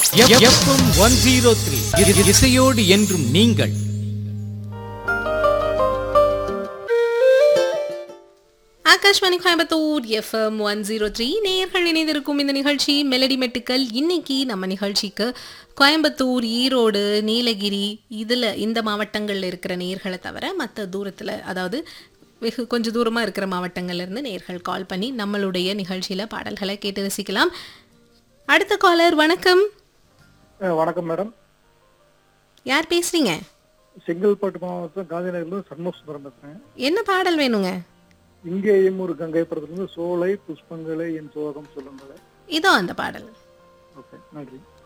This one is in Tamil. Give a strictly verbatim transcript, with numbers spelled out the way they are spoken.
எஃப்எம் ஒன் ஜீரோ த்ரீ இசையோடு என்றும் நீங்கள். Akashvani Coimbatore FM one zero three நேயர்கள் இணைந்திருக்கும் இந்த நிகழ்ச்சி மெலடி மெட்டுக்கள். இன்னைக்கு நம்ம நிகழ்ச்சிக்கு கோயம்புத்தூர், ஈரோடு, நீலகிரி இதில் இந்த மாவட்டங்களில் இருக்கிற நேயர்களை தவிர மற்ற தூரத்தில், அதாவது வெகு கொஞ்சம் தூரமாக இருக்கிற மாவட்டங்கள்லேருந்து நேயர்கள் கால் பண்ணி நம்மளுடைய நிகழ்ச்சியில் பாடல்களை கேட்டு ரசிக்கலாம். அடுத்த காலர், வணக்கம். வணக்கம் மேடம். யார் பேசுறீங்க? செங்கல்பட்டு மாவட்டம் காந்திநகர்ல சண்முக சுந்தரம் பேசுறேன். என்ன பாடல் வேணுங்க? இங்கேயும் ஒரு கங்கை படத்துல இருந்து சோலை புஷ்பங்களே என் சோகம் சொல்லுங்களேன். இதோ அந்த பாடல். ஓகே, நன்றி.